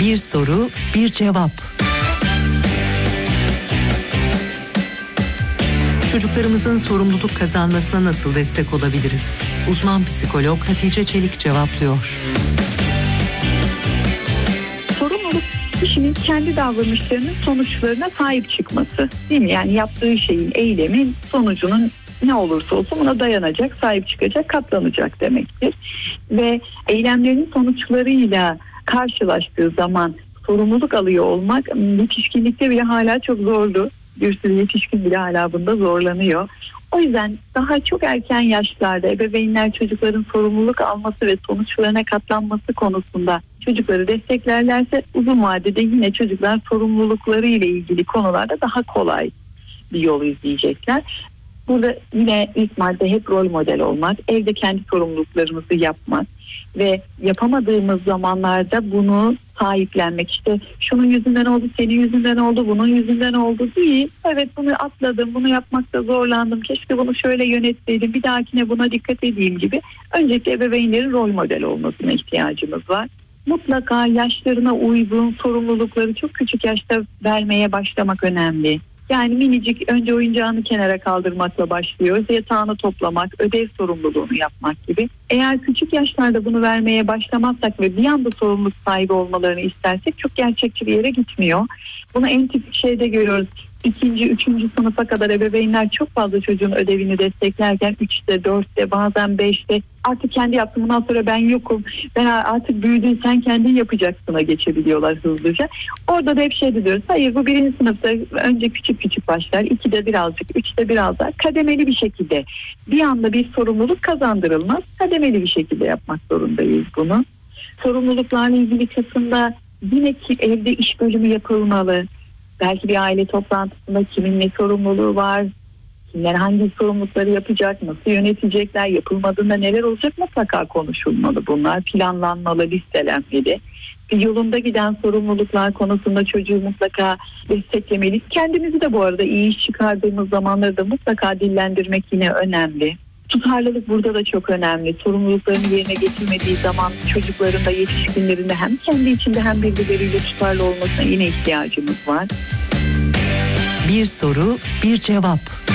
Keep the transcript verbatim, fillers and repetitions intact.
Bir soru, bir cevap. Çocuklarımızın sorumluluk kazanmasına nasıl destek olabiliriz? Uzman psikolog Hatice Çelik cevaplıyor. Sorumluluk kişinin kendi davranışlarının sonuçlarına sahip çıkması, değil mi? Yani yaptığı şeyin, eylemin sonucunun ne olursa olsun buna dayanacak, sahip çıkacak, katlanacak demektir. Ve eylemlerinin sonuçlarıyla karşılaştığı zaman sorumluluk alıyor olmak yetişkinlikte bile hala çok zordu. Bir sürü yetişkin bile hala bunda zorlanıyor. O yüzden daha çok erken yaşlarda ebeveynler çocukların sorumluluk alması ve sonuçlarına katlanması konusunda çocukları desteklerlerse uzun vadede yine çocuklar sorumlulukları ile ilgili konularda daha kolay bir yol izleyecekler. Burada yine ilk madde hep rol model olmak, evde kendi sorumluluklarımızı yapmak ve yapamadığımız zamanlarda bunu sahiplenmek. İşte şunun yüzünden oldu, senin yüzünden oldu, bunun yüzünden oldu değil. Evet, bunu atladım, bunu yapmakta zorlandım, keşke bunu şöyle yönetseydim, bir dahakine buna dikkat edeyim gibi. Öncelikle ebeveynlerin rol model olmasına ihtiyacımız var. Mutlaka yaşlarına uygun sorumlulukları çok küçük yaşta vermeye başlamak önemli. Yani minicik önce oyuncağını kenara kaldırmakla başlıyoruz. Yatağını toplamak, ödev sorumluluğunu yapmak gibi. Eğer küçük yaşlarda bunu vermeye başlamazsak ve bir anda sorumluluk sahibi olmalarını istersek çok gerçekçi bir yere gitmiyor. Bunu en tipik şeyde görüyoruz. İkinci, üçüncü sınıfa kadar ebeveynler çok fazla çocuğun ödevini desteklerken üçte, dörtte, bazen beşte artık kendi yaptım, bundan sonra ben yokum, ben artık büyüdüm, sen kendin yapacaksın'a geçebiliyorlar hızlıca. Orada da hep şey diyoruz, hayır bu birinci sınıfta önce küçük küçük başlar, ikide birazcık, üçte biraz daha kademeli bir şekilde, bir anda bir sorumluluk kazandırılmaz, kademeli bir şekilde yapmak zorundayız bunu. Sorumluluklarla ilgili kısımda yine ki evde iş bölümü yapılmalı. Belki bir aile toplantısında kimin ne sorumluluğu var, kimler hangi sorumlulukları yapacak, nasıl yönetecekler, yapılmadığında neler olacak mutlaka konuşulmalı bunlar. Planlanmalı, listelenmeli. Bir yolunda giden sorumluluklar konusunda çocuğu mutlaka desteklemeliyiz. Kendimizi de bu arada iyi iş çıkardığımız zamanları da mutlaka dillendirmek yine önemli. Tutarlılık burada da çok önemli. Sorumluluklarını yerine getirmediği zaman çocukların da yetişkinlerin de hem kendi içinde hem birbirleriyle tutarlı olmasına yine ihtiyacımız var. Bir soru, bir cevap.